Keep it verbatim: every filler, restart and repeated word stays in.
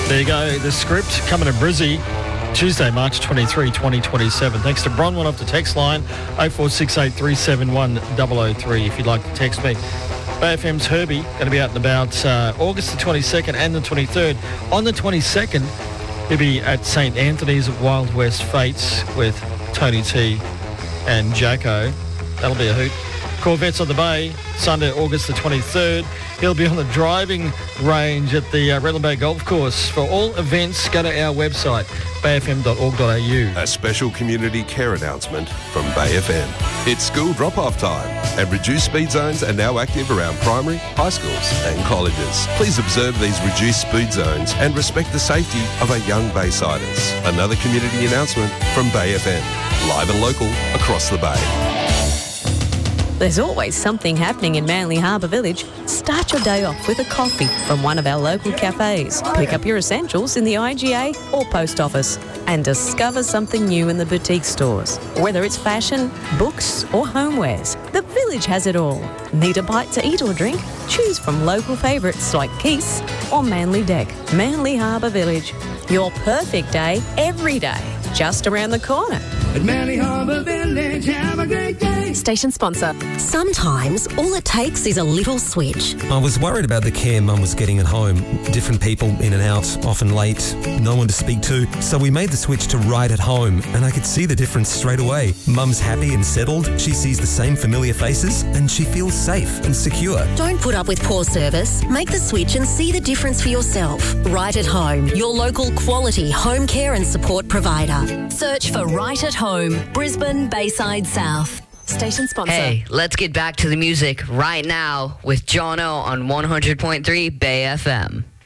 There you go. The script coming to Brizzy Tuesday, March twenty-third, twenty twenty-seven. Thanks to Bronwyn off the text line, oh four six eight, three seven one, zero zero three if you'd like to text me. Bay F M's Herbie, going to be out and about uh, August the twenty-second and the twenty-third. On the twenty-second, he'll be at St Anthony's at Wild West Fates with Tony T and Jacko. That'll be a hoot. Corvettes on the Bay, Sunday, August the twenty-third. He'll be on the driving range at the uh, Redland Bay Golf Course. For all events, go to our website, bay f m dot org dot a u. A special community care announcement from Bay F M. It's school drop-off time, and reduced speed zones are now active around primary, high schools and colleges. Please observe these reduced speed zones and respect the safety of our young Baysiders. Another community announcement from Bay F M. Live and local across the Bay. There's always something happening in Manly Harbour Village. Start your day off with a coffee from one of our local cafes. Pick up your essentials in the I G A or post office and discover something new in the boutique stores. Whether it's fashion, books or homewares, the village has it all. Need a bite to eat or drink? Choose from local favourites like Keith's or Manly Deck. Manly Harbour Village. Your perfect day every day. Just around the corner. At Manly Harbour Village, have a great day. Station sponsor. Sometimes all it takes is a little switch. I was worried about the care Mum was getting at home. Different people in and out, often late, no one to speak to. So we made the switch to Right at Home, and I could see the difference straight away. Mum's happy and settled, she sees the same familiar faces, and she feels safe and secure. Don't put up with poor service. Make the switch and see the difference for yourself. Right at Home, your local quality home care and support provider. Search for Right at Home, Brisbane, Bayside South. Station sponsor. Hey, let's get back to the music right now with John O on one hundred point three Bay F M.